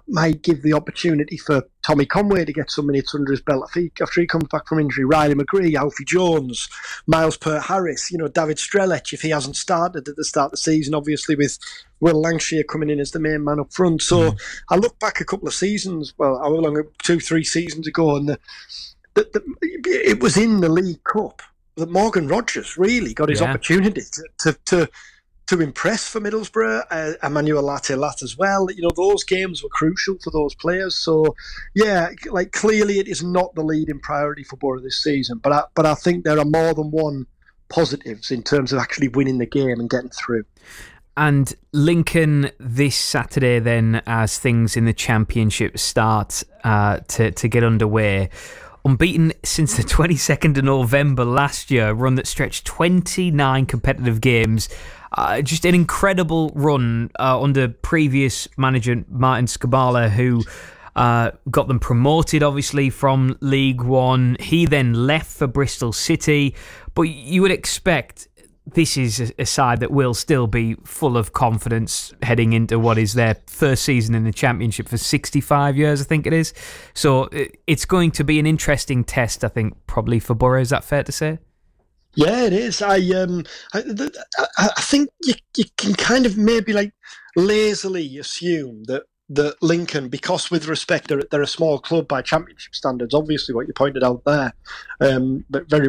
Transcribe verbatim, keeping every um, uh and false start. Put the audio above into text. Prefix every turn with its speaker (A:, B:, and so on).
A: might give the opportunity for Tommy Conway to get some minutes under his belt after he, after he comes back from injury. Riley McGree, Alfie Jones, Miles Pert-Harris, you know, David Strelec, if he hasn't started at the start of the season, obviously with Will Langshire coming in as the main man up front. So mm. I look back a couple of seasons, well, how long, two, three seasons ago, and the, the, the, it was in the League Cup that Morgan Rogers really got his yeah. opportunity to, to, to to impress for Middlesbrough. uh, Emmanuel Latte-Lat as well. You know, those games were crucial for those players. So, yeah, like clearly it is not the leading priority for Borough this season. But I, but I think there are more than one positives in terms of actually winning the game and getting through.
B: And Lincoln this Saturday then, as things in the Championship start uh, to, to get underway. Unbeaten since the twenty-second of November last year, a run that stretched twenty-nine competitive games. Uh, just an incredible run uh, under previous manager Martin Skubala, who uh, got them promoted, obviously, from League One. He then left for Bristol City. But you would expect this is a side that will still be full of confidence heading into what is their first season in the Championship for sixty-five years, I think it is. So it's going to be an interesting test, I think, probably for Borough. Is that fair to say?
A: Yeah, it is. I um, I, I, I think you you can kind of maybe like lazily assume that that Lincoln, because with respect they're they're a small club by Championship standards, obviously what you pointed out there, um, but very